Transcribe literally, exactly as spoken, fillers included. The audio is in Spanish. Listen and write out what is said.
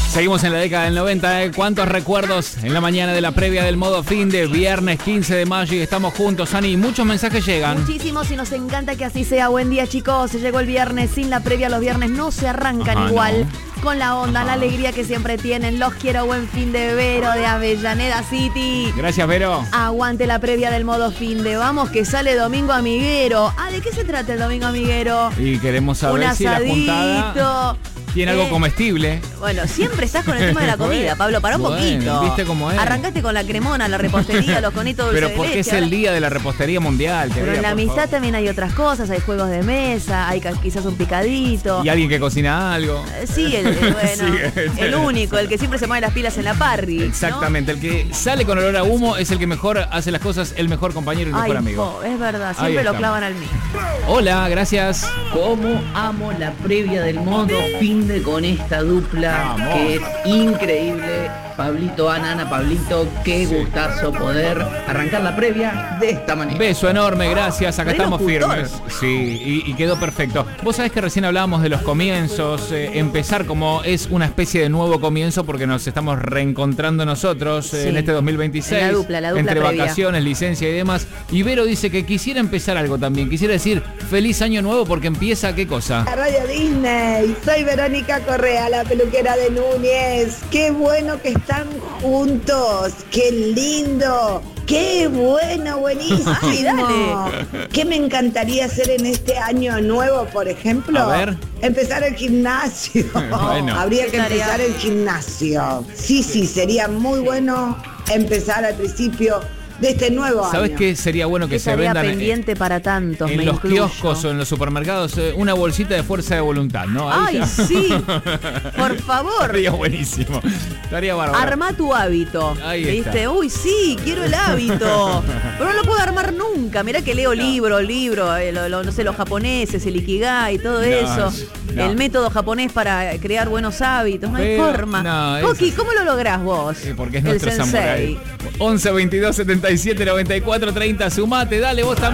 Seguimos en la década del noventa, ¿eh? ¿Cuántos recuerdos en la mañana de la previa del modo fin de viernes quince de mayo? Y estamos juntos, Ani. Muchos mensajes llegan. Muchísimos y nos encanta que así sea. Buen día, chicos. Se llegó el viernes. Sin la previa, los viernes no se arrancan Ajá, igual. No. Con la onda, Ajá. la alegría que siempre tienen. Los quiero. Buen fin de Vero de Avellaneda City. Gracias, Vero. Aguante la previa del modo fin de. Vamos que sale Domingo Amiguero. Ah, ¿de qué se trata el Domingo Amiguero? Y queremos saber Un si la juntada asadito. tiene Eh, algo comestible. Bueno, siempre estás con el tema de la comida, Pablo. Pará un Bueno, poquito. ¿viste cómo es? Arrancaste con la cremona, la repostería, los conitos dulce Pero de porque leche. es el Ahora- día de la repostería mundial. Pero querida, en la por amistad favor. también hay otras cosas, hay juegos de mesa, hay ca- quizás un picadito. Y alguien que cocina algo. Eh, Sí, el, el- bueno, Sí, el único, el que siempre se pone las pilas en la parry. ¿no? Exactamente, el que sale con olor a humo es el que mejor hace las cosas, el mejor compañero y el Ay, mejor amigo. po, es verdad, Ahí siempre lo estamos. clavan al mismo. Hola, gracias. Cómo amo la previa del modo fin de con esta dupla Vamos. que es increíble. Pablito, Ana, Ana, Pablito, qué Sí. gustazo poder arrancar la previa de esta manera. Beso enorme, gracias. Acá Re estamos locutor. firmes. Sí, y, y quedó perfecto. Vos sabés que recién hablábamos de los comienzos, eh, empezar como es una especie de nuevo comienzo porque nos estamos reencontrando nosotros eh, Sí. en este dos mil veintiséis. En la dupla, la dupla entre previa. vacaciones, licencia y demás. Y Vero dice que quisiera empezar algo también. Quisiera decir feliz año nuevo porque empieza ¿qué cosa? La Radio Disney, soy Verónica Correa, la peluquera de Núñez. Qué bueno que están juntos, qué lindo, qué bueno, buenísimo. Ay, dale. ¿Qué me encantaría hacer en este año nuevo, por ejemplo? A ver. Empezar el gimnasio. Bueno. Habría ¿Qué que tarea? empezar el gimnasio. Sí, sí, sería muy bueno empezar al principio de este nuevo año. ¿Sabés qué sería bueno que Qué se tarea vendan en, pendiente para tantos, en me los incluyo. kioscos o en los supermercados eh, una bolsita de fuerza de voluntad, ¿no? Ahí Ay, ya. sí, por favor. Estaría buenísimo. Estaría bárbaro. Arma tu hábito. Ahí ¿Viste? está. Uy, sí, quiero el hábito. Pero no lo puedo armar nunca. Mirá que leo libro, libro, eh, lo- lo- no sé, los japoneses, el Ikigai, todo No, eso. no. El método japonés para crear buenos hábitos. No hay Pero, forma. no, es- Coqui, ¿cómo lo lográs vos? Eh, porque es el nuestro sensei. samurai. once, veintidós, setenta y siete, noventa y cuatro, treinta. Sumate, dale vos también.